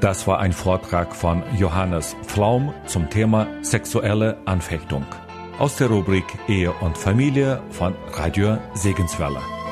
Das war ein Vortrag von Johannes Pflaum zum Thema sexuelle Anfechtung aus der Rubrik Ehe und Familie von Radio Segenswelle.